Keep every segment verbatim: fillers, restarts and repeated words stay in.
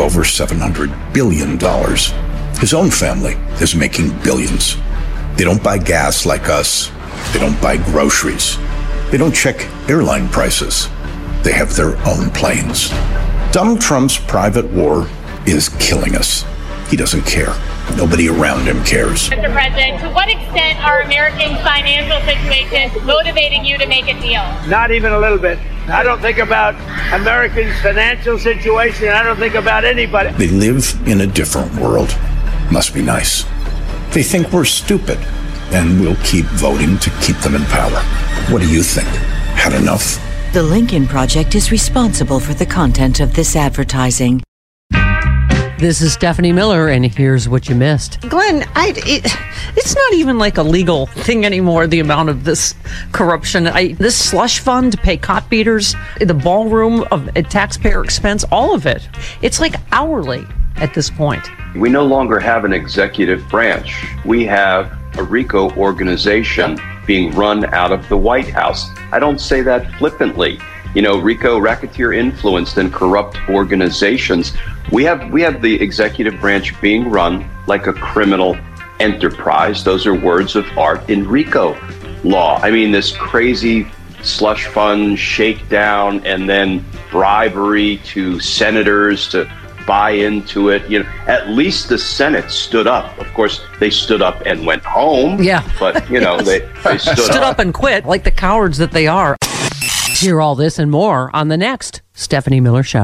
over seven hundred billion dollars. His own family is making billions. They don't buy gas like us. They don't buy groceries. They don't check airline prices. They have their own planes. Donald Trump's private war is killing us. He doesn't care. Nobody around him cares. Mister President, to what extent are Americans' financial situations motivating you to make a deal? Not even a little bit. I don't think about Americans' financial situation. I don't think about anybody. They live in a different world. Must be nice. They think we're stupid, and we'll keep voting to keep them in power. What do you think? Had enough? The Lincoln Project is responsible for the content of this advertising. This is Stephanie Miller, and here's what you missed. Glenn, I, it, it's not even like a legal thing anymore, the amount of this corruption. I, this slush fund to pay cot beaters, the ballroom of at taxpayer expense, all of it. It's like hourly at this point. We no longer have an executive branch. We have a RICO organization being run out of the White House. I don't say that flippantly. You know, RICO, racketeer influenced and corrupt organizations. We have we have the executive branch being run like a criminal enterprise. Those are words of art in RICO law. I mean, this crazy slush fund shakedown and then bribery to senators to buy into it. You know, at least the Senate stood up. Of course, they stood up and went home. Yeah. But, you know, they, they stood, stood up. up and quit like the cowards that they are. Hear all this and more on the next Stephanie Miller Show.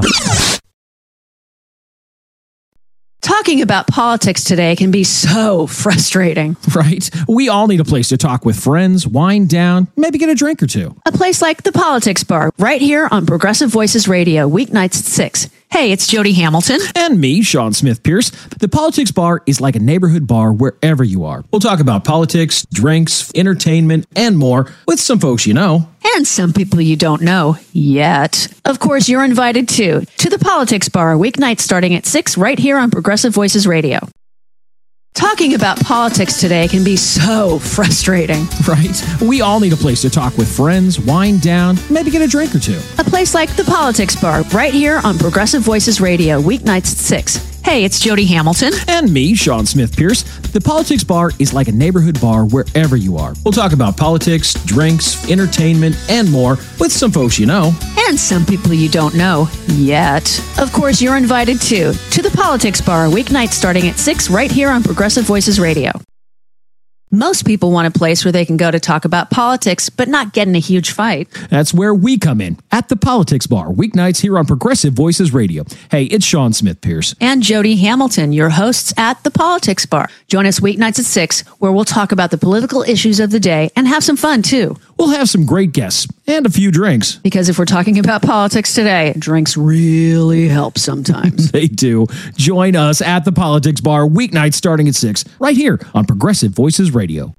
Talking about politics today can be so frustrating. Right? We all need a place to talk with friends, wind down, maybe get a drink or two. A place like the Politics Bar, right here on Progressive Voices Radio, weeknights at six. Hey, it's Jody Hamilton. And me, Sean Smith Pierce. The Politics Bar is like a neighborhood bar wherever you are. We'll talk about politics, drinks, entertainment, and more with some folks you know. And some people you don't know yet. Of course, you're invited too to the Politics Bar, weeknights starting at six right here on Progressive Voices Radio. Talking about politics today can be so frustrating. Right? We all need a place to talk with friends, wind down, maybe get a drink or two. A place like the Politics Bar, right here on Progressive Voices Radio, weeknights at six. Hey, it's Jody Hamilton. And me, Sean Smith Pierce. The Politics Bar is like a neighborhood bar wherever you are. We'll talk about politics, drinks, entertainment, and more with some folks you know. And some people you don't know yet. Of course, you're invited too to the Politics Bar, weeknights starting at six right here on Progressive Voices Radio. Most people want a place where they can go to talk about politics, but not get in a huge fight. That's where we come in, at the Politics Bar, weeknights here on Progressive Voices Radio. Hey, it's Sean Smith Pierce. And Jody Hamilton, your hosts at the Politics Bar. Join us weeknights at six, where we'll talk about the political issues of the day and have some fun, too. We'll have some great guests and a few drinks. Because if we're talking about politics today, drinks really help sometimes. They do. Join us at the Politics Bar, weeknights starting at six, right here on Progressive Voices Radio.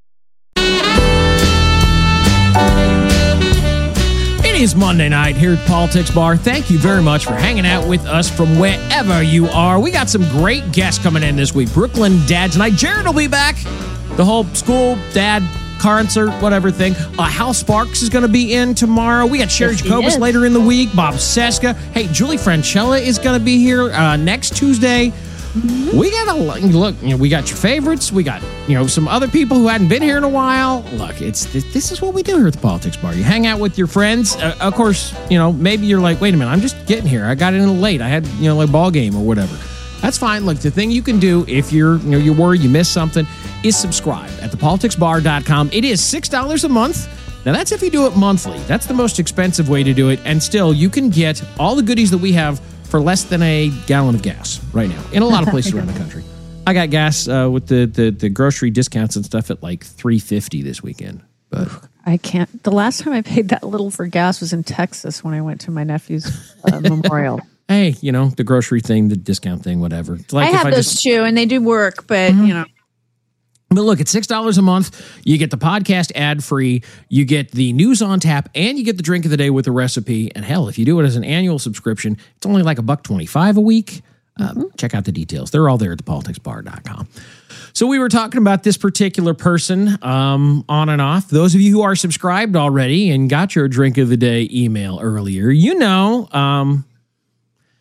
It is Monday night here at Politics Bar. Thank you very much for hanging out with us from wherever you are. We got some great guests coming in this week. Brooklyn Dad tonight. Jared will be back. The whole school dad concert, whatever thing. Uh, Hal Sparks is going to be in tomorrow. We got Sherry yes, Jacobus later in the week. Bob Seska. Hey, Julie Franchella is going to be here uh, next Tuesday. Mm-hmm. We got a look. You know, we got your favorites. We got you know some other people who hadn't been here in a while. Look, it's this is what we do here at the Politics Bar. You hang out with your friends. Uh, of course, you know maybe you're like, wait a minute, I'm just getting here. I got in late. I had you know a ball game or whatever. That's fine. Look, the thing you can do if you're you know you're worried you missed something is subscribe at the politics bar dot com. It is six dollars a month. Now that's if you do it monthly. That's the most expensive way to do it, and still you can get all the goodies that we have for less than a gallon of gas right now in a lot of places around the country. I got gas uh, with the, the the grocery discounts and stuff at like three fifty this weekend. But I can't. The last time I paid that little for gas was in Texas when I went to my nephew's uh, memorial. Hey, you know the grocery thing, the discount thing, whatever. It's like I if have I those just, too, and they do work. But mm-hmm. you know. But look, at six dollars a month, you get the podcast ad-free, you get the news on tap, and you get the drink of the day with a recipe. And hell, if you do it as an annual subscription, it's only like a buck twenty-five a week. Mm-hmm. Um, check out the details. They're all there at the politics bar dot com. So we were talking about this particular person um, on and off. Those of you who are subscribed already and got your drink of the day email earlier, you know... Um,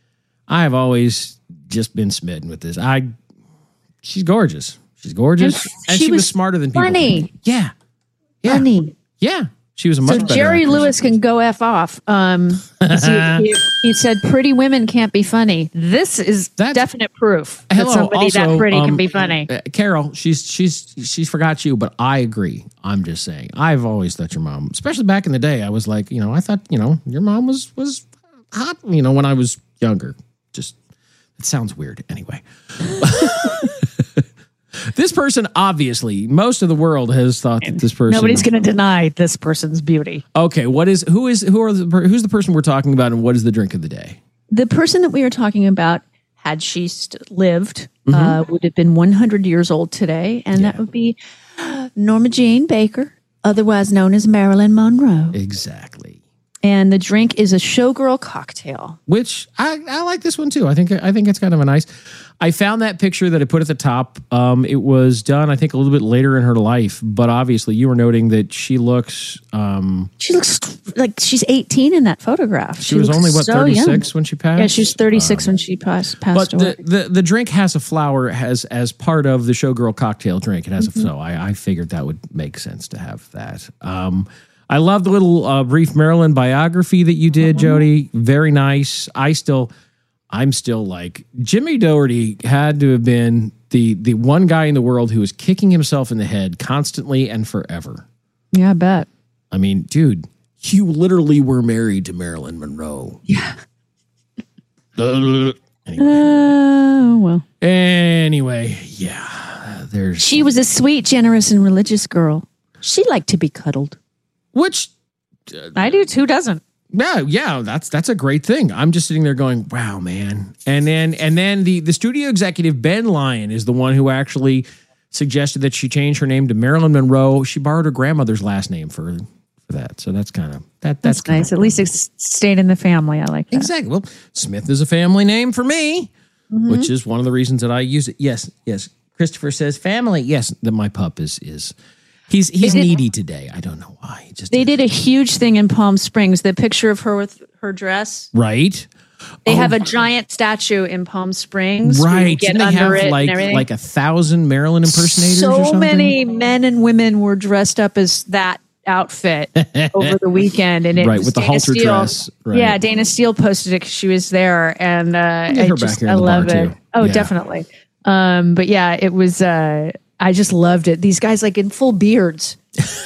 I have always just been smitten with this. I, she's gorgeous. She's gorgeous, and, and she, she was, was smarter than people. funny. Think. Yeah, yeah, Funny. yeah. She was a much So better Jerry actress. Lewis can go F off. Um, he, he, he said pretty women can't be funny. This is That's- definite proof Hello, that somebody also, that pretty um, can be funny. uh, Carol, she's she's she's forgot you, but I agree. I'm just saying. I've always thought your mom, especially back in the day, I was like, you know, I thought, you know, your mom was was hot, you know, when I was younger. Just it sounds weird anyway. This person, obviously, most of the world has thought that this person. Nobody's going to deny this person's beauty. Okay, what is who is who are the who's the person we're talking about, and what is the drink of the day? The person that we are talking about, had she st- lived, Mm-hmm. uh, would have been one hundred years old today, and that would be Norma Jean Baker, otherwise known as Marilyn Monroe. Exactly. And the drink is a showgirl cocktail. Which I, I like this one too. I think I think it's kind of a nice. I found that picture that I put at the top. Um, it was done, I think, a little bit later in her life, but obviously you were noting that she looks. Um, She looks like she's eighteen in that photograph. she, was looks only what so thirty-six young. when she passed. Yeah, she was thirty-six when she passed, passed But away. the, the the drink has a flower has as part of the showgirl cocktail drink. It has Mm-hmm. a so I, I figured that would make sense to have that. Um, I love the little uh, brief Marilyn biography that you did, Jody. Very nice. I still, I'm still like Jimmy Doherty had to have been the the one guy in the world who was kicking himself in the head constantly and forever. Yeah, I bet. I mean, dude, you literally were married to Marilyn Monroe. Yeah. Anyway. Oh, well. Anyway, yeah, there's She was a sweet, generous, and religious girl. She liked to be cuddled. which I do. Who doesn't? yeah, yeah, that's that's a great thing. I'm just sitting there going, wow, man. And then and then the the studio executive Ben Lyon is the one who actually suggested that she change her name to Marilyn Monroe. She borrowed her grandmother's last name for for that. So that's kind of that that's, That's nice. At least it stayed in the family. I like that. exactly. Well, Smith is a family name for me, Mm-hmm. which is one of the reasons that I use it. Yes, yes. Christopher says family. Yes, that my pup is is he's he's did- needy today. I don't know why. He just They did a huge thing in Palm Springs. The picture of her with her dress. right. They Oh. have a giant statue in Palm Springs. where you Right. Get Didn't they under have it like and everything. like a thousand Marilyn impersonators or so something? many men and women were dressed up as that outfit over the weekend, and it Right, was with the Dana halter Steele. dress, right. Yeah, Dana Steele posted it because she was there, and uh, Get I her just back here I in the bar, love it. too. Oh, Yeah. definitely. Um, but yeah, it was. Uh, I just loved it. These guys like in full beards.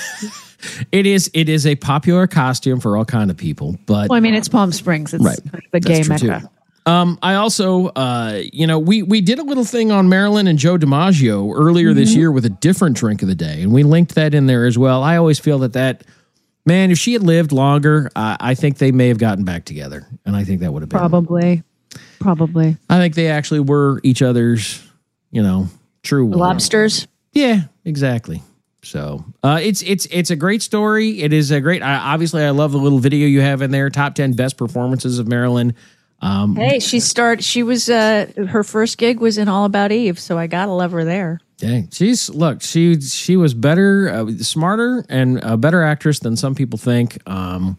It is it is a popular costume for all kind of people, but Well, I mean, it's Palm Springs. It's Right. the gay That's true, mecca. too. Um, I also, uh, you know, we we did a little thing on Marilyn and Joe DiMaggio earlier this year with a different drink of the day, and we linked that in there as well. I always feel that that man, if she had lived longer, uh, I think they may have gotten back together, and I think that would have been Probably, probably I think they actually were each other's, you know, true lobsters. Yeah, exactly. So uh, it's it's it's a great story. It is a great. I, obviously, I love the little video you have in there. Top ten best performances of Marilyn. Um, Hey, she started. She was uh, her first gig was in All About Eve, so I gotta love her there. Dang, she's look. She she was better, uh, smarter, and a better actress than some people think. Um,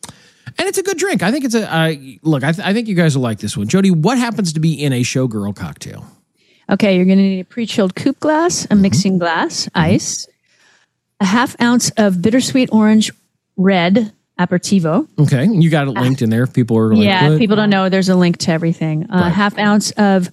and it's a good drink. I think it's a uh, look. I, th- I think you guys will like this one, Jody. What happens to be in a showgirl cocktail? Okay, you're gonna need a pre-chilled coupe glass, a mixing glass, ice, a half ounce of bittersweet orange red aperitivo. Okay, you got it linked in there. If people are like, yeah, what? if people don't know, there's a link to everything. A Right. half ounce of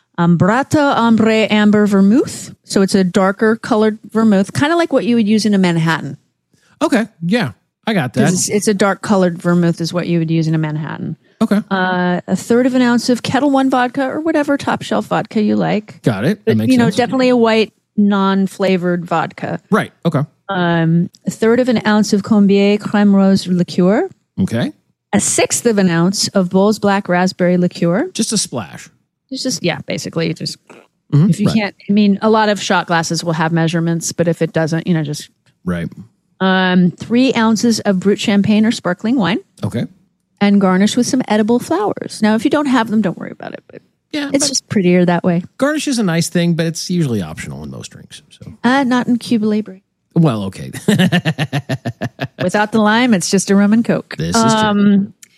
Ambrata Ambre Amber Vermouth. So it's a darker colored vermouth, kind of like what you would use in a Manhattan. Okay, yeah, I got that. It's, it's a dark colored vermouth is what you would use in a Manhattan. Okay, Uh, a third of an ounce of Kettle One vodka or whatever top shelf vodka you like. got it. That But, makes you know, sense. definitely a white, non-flavored vodka. Right. Okay. Um, a third of an ounce of Combier Crème Rose liqueur. Okay. A sixth of an ounce of Bowles Black Raspberry liqueur. Just a splash. It's just, yeah, basically just, Mhm, if you right. can't, I mean, a lot of shot glasses will have measurements, but if it doesn't, you know, just Right. um, three ounces of brut champagne or sparkling wine Okay. and garnish with some edible flowers. Now, if you don't have them, don't worry about it, but Yeah. it's but just prettier that way. garnish is a nice thing, but it's usually optional in most drinks. So, Uh, not in Cuba Libre. well, okay. Without the lime, it's just a rum and coke. This is true. um,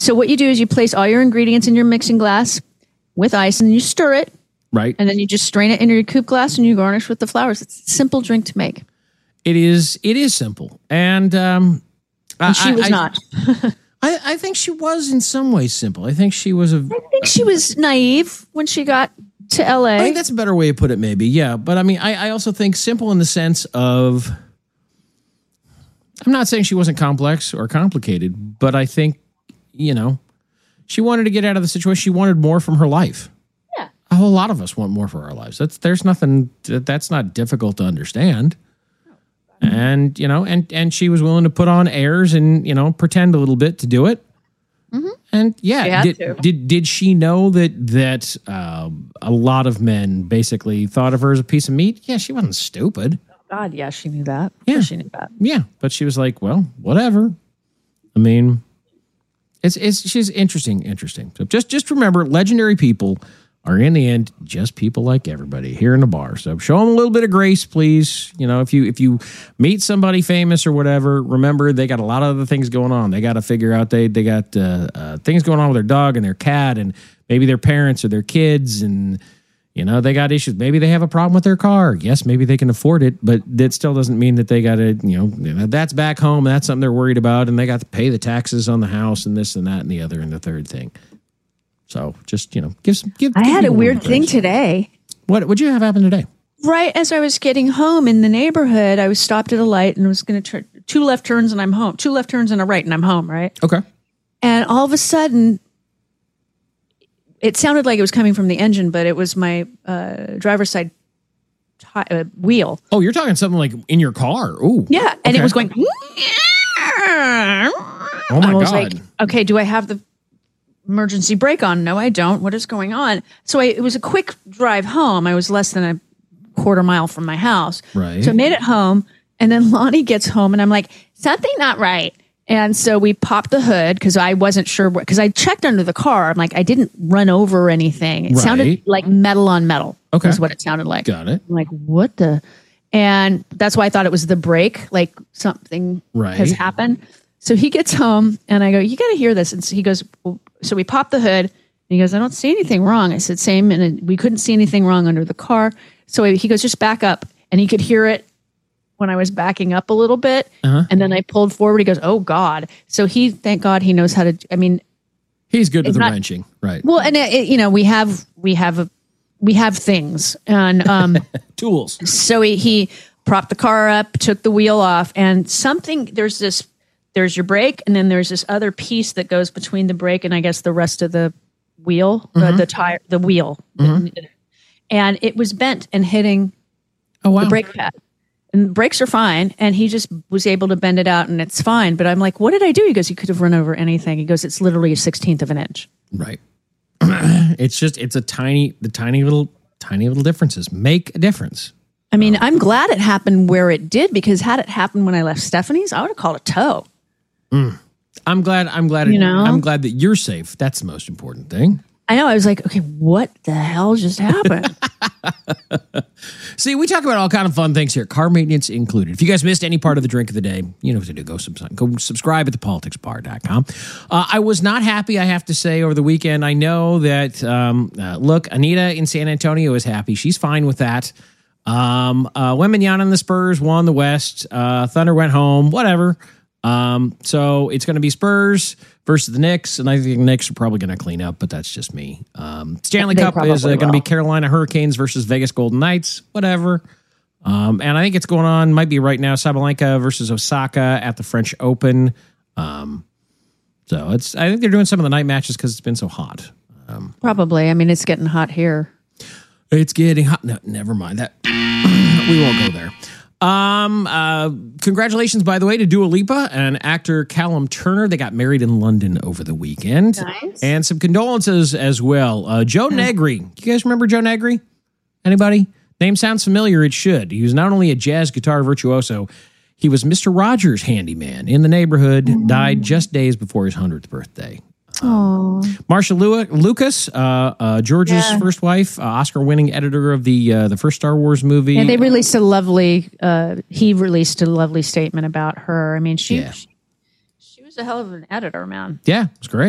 So what you do is you place all your ingredients in your mixing glass with ice, and you stir it. Right. And then you just strain it into your coupe glass, and you garnish with the flowers. It's a simple drink to make. It is. It is simple, and um, and I, she was I, not. I, I think she was in some ways simple. I think she was a. I think she was naive when she got to L A. I think that's a better way to put it, maybe. Yeah, but I mean, I, I also think simple in the sense of. I'm not saying she wasn't complex or complicated, but I think, you know, she wanted to get out of the situation. She wanted more from her life. Yeah. A whole lot of us want more for our lives. That's there's nothing that's not difficult to understand. And, you know, and and she was willing to put on airs and, you know, pretend a little bit to do it. Mm-hmm. And yeah, did, did did she know that that uh, a lot of men basically thought of her as a piece of meat? Yeah, she wasn't stupid. God, yeah, she knew that. Yeah, she knew that. Yeah, but she was like, well, whatever. I mean, it's it's she's interesting, interesting. So just just remember, legendary people are in the end just people like everybody here in the bar. So show them a little bit of grace, please. You know, if you if you meet somebody famous or whatever, remember they got a lot of other things going on. They got to figure out they they got uh, uh, things going on with their dog and their cat and maybe their parents or their kids, and you know they got issues. Maybe they have a problem with their car. Yes, maybe they can afford it, but that still doesn't mean that they got to. You know, that's back home. That's something they're worried about, and they got to pay the taxes on the house and this and that and the other and the third thing. So just, you know, give some, give. I give had a weird grace. thing today. What would you have happen today? Right as I was getting home in the neighborhood, I was stopped at a light and was going to turn two left turns and I'm home. Two left turns and a right and I'm home, right? Okay. And all of a sudden, it sounded like it was coming from the engine, but it was my uh, driver's side t- uh, wheel. Oh, you're talking something like in your car. Ooh. Yeah, and okay. it was going. Oh my I was God. like, okay, do I have the emergency brake on? No, I don't. What is going on? So I, it was a quick drive home. I was less than a quarter mile from my house. Right. So I made it home, and then Lonnie gets home, and I'm like, something not right. And so we popped the hood because I wasn't sure what, because I checked under the car. I'm like, I didn't run over anything. It Right. sounded like metal on metal. Okay. Is what it sounded like. Got it. I'm like, what the? And that's why I thought it was the brake, like something Right. has happened. So he gets home, and I go, you got to hear this. And so he goes, well, so we pop the hood, and he goes, I don't see anything wrong. I said, same. And it, we couldn't see anything wrong under the car. So he goes, just back up. And he could hear it when I was backing up a little bit. Uh-huh. And then I pulled forward. He goes, oh God. So he, thank God he knows how to, I mean, He's good with It's the not- wrenching. Right. well, and it, it- you know, we have, we have, a, we have things. And um, Tools. so he, he propped the car up, took the wheel off, and something, there's this, there's your brake, and then there's this other piece that goes between the brake and I guess the rest of the wheel, uh, the tire, the wheel. And it was bent and hitting Oh, wow. the brake pad. And the brakes are fine. And he just was able to bend it out and it's fine. But I'm like, what did I do? He goes, you could have run over anything. He goes, it's literally a sixteenth of an inch. Right. It's just, it's a tiny, the tiny little, tiny little differences make a difference. I mean, I'm glad it happened where it did, because had it happened when I left Stephanie's, I would have called a tow. I'm glad, I'm glad, You it, know? I'm glad that you're safe. That's the most important thing. I know. I was like, okay, what the hell just happened? See, we talk about all kind of fun things here, car maintenance included. If you guys missed any part of the drink of the day, you know what to do. Go subscribe, go subscribe at the politics bar dot com. Uh, I was not happy, I have to say, over the weekend. I know that, um, uh, look, Anita in San Antonio is happy. She's fine with that. Um, uh, Wembanyama and the Spurs won the West. Uh, Thunder went home, whatever. Um, so it's going to be Spurs versus the Knicks, and I think the Knicks are probably going to clean up, but that's just me. Um, Stanley They Cup is uh, probably going to be will. Carolina Hurricanes versus Vegas Golden Knights, whatever. Um, and I think it's going on, might be right now, Sabalenka versus Osaka at the French Open. Um, so it's, I think they're doing some of the night matches because it's been so hot. Um, Probably. I mean, it's getting hot here. It's getting hot. No, never mind that. We won't go there. Um, uh, congratulations, by the way, to Dua Lipa and actor Callum Turner. They got married in London over the weekend. Nice. And some condolences as well. Uh, Joe Negri. You guys remember Joe Negri? Anybody? Name sounds familiar. It should. He was not only a jazz guitar virtuoso, he was Mister Rogers' handyman in the neighborhood, died just days before his hundredth birthday. Oh, Marsha Lew- Lucas, uh, uh, George's Yeah. first wife, uh, Oscar-winning editor of the uh, the first Star Wars movie. and they released a lovely. Uh, he released a lovely statement about her. I mean, she Yeah. she, she was a hell of an editor, man. Yeah, it's great.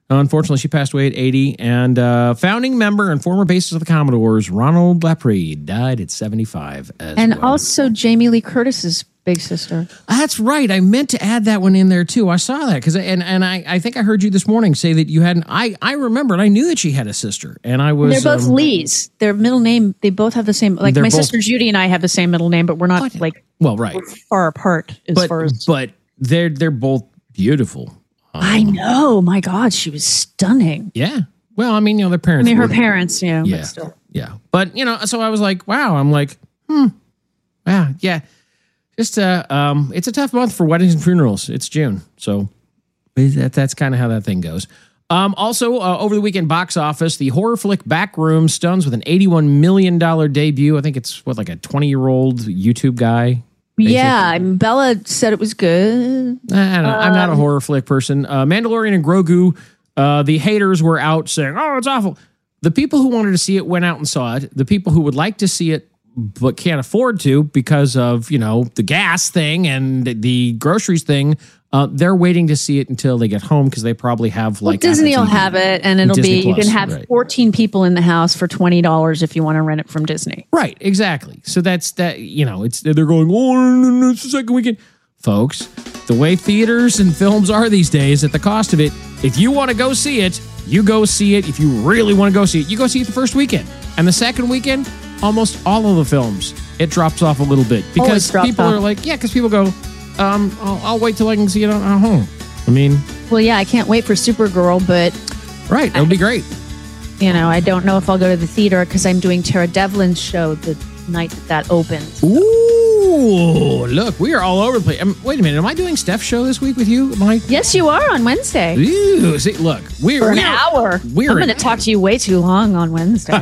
Unfortunately, she passed away at eighty. And uh, founding member and former bassist of the Commodores, Ronald Laprie, died at seventy-five as And well. also Jamie Lee Curtis's big sister. That's right. I meant to add that one in there too. I saw that because, and and I, I think I heard you this morning say that you hadn't. I I remembered. I knew that she had a sister, and I was. They're both um, Lees. Their middle name. They both have the same. Like They're my both- sister Judy and I have the same middle name, but we're not What? like Well, right. we're far apart as But far as. but they're they're both beautiful. I know. My God, she was stunning. Yeah. Well, I mean, you know, their I parents. mean, her were- parents. Yeah. Yeah. But still. Yeah. But you know, so I was like, wow. I'm like, hmm. Wow. Yeah. Just uh, um, it's a tough month for weddings and funerals. It's June, so that, that's kind of how that thing goes. Um, also, uh, over the weekend, box office, the horror flick Backroom stuns with an eighty-one million dollars debut. I think it's what, like a twenty-year-old YouTube guy. basically. Yeah, I mean, Bella said it was good. I don't know. I'm not a Um, horror flick person. Uh, Mandalorian and Grogu, uh, the haters were out saying, "Oh, it's awful." The people who wanted to see it went out and saw it. The people who would like to see it but can't afford to because of, you know, the gas thing and the groceries thing, uh, they're waiting to see it until they get home because they probably have Well, like Disney Apple will T V have it, and it'll Disney be you Plus, can have right. fourteen people in the house for twenty dollars if you want to rent it from Disney. Right, exactly. So that's that. You know, it's they're going, oh, no, no, it's the second weekend, folks. The way theaters and films are these days, at the cost of it, if you want to go see it, you go see it. If you really want to go see it, you go see it the first weekend, and the second weekend, almost all of the films, it drops off a little bit because drops people off. are like, yeah, because people go, um, I'll, I'll wait till I can see it at home. I mean, Well, yeah, I can't wait for Supergirl, but right, it'll be great. you know, I don't know if I'll go to the theater because I'm doing Tara Devlin's show the night that that opens. Ooh, look, we are all over the place. Um, wait a minute, am I doing Steph's show this week with you? Am I? Yes, you are on Wednesday Ooh, see, look, we're for an we're- hour. We're I'm going to talk to you way too long on Wednesday.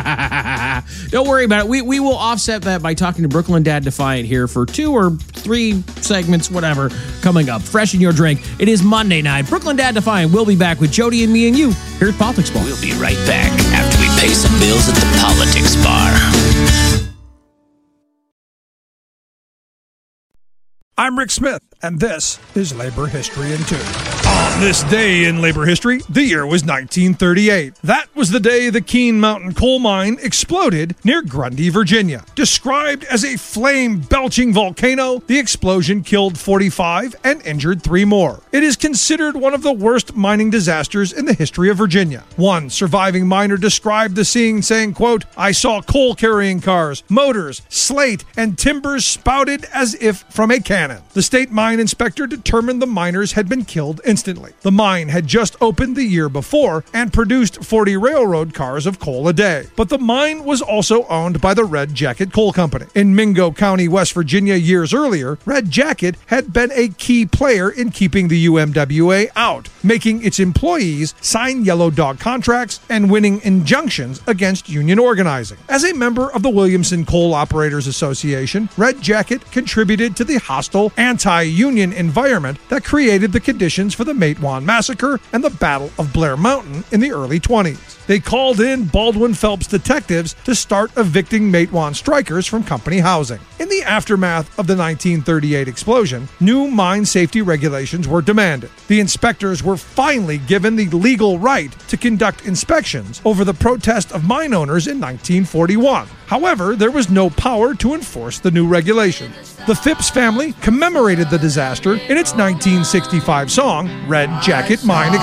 Don't worry about it. We we will offset that by talking to Brooklyn Dad Defiant here for two or three segments, whatever, coming up. Fresh in your drink. It is Monday night. Brooklyn Dad Defiant will be back with Jody and me and you here at Politics Bar. We'll be right back after we pay some bills at the Politics Bar. I'm Rick Smith, and this is Labor History in Two. On this day in labor history, the year was nineteen thirty-eight. That was the day the Keene Mountain coal mine exploded near Grundy, Virginia. Described as a flame-belching volcano, the explosion killed forty-five and injured three more. It is considered one of the worst mining disasters in the history of Virginia. One surviving miner described the scene saying, quote, "I saw coal-carrying cars, motors, slate, and timbers spouted as if from a cannon. The state mine inspector determined the miners had been killed instantly. The mine had just opened the year before and produced forty railroad cars of coal a day. But the mine was also owned by the Red Jacket Coal Company. In Mingo County, West Virginia, years earlier, Red Jacket had been a key player in keeping the U M W A out, making its employees sign yellow dog contracts and winning injunctions against union organizing. As a member of the Williamson Coal Operators Association, Red Jacket contributed to the hostile anti-union environment that created the conditions for the Matewan Massacre and the Battle of Blair Mountain in the early twenties. They called in Baldwin Phelps detectives to start evicting Matewan strikers from company housing. In the aftermath of the nineteen thirty-eight explosion, new mine safety regulations were demanded. The inspectors were finally given the legal right to conduct inspections over the protest of mine owners in nineteen forty-one. However, there was no power to enforce the new regulations. The Phipps family commemorated the disaster in its nineteen sixty-five song, Red Jacket Mine